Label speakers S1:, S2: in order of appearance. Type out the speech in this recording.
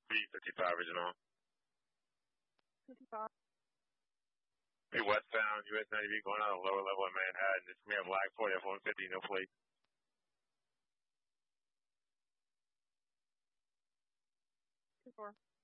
S1: B55 original.
S2: 55.
S1: Hey, westbound, US 90B going on a lower level in Manhattan. It's going to be a black Ford F-150, no plate.
S2: Two four.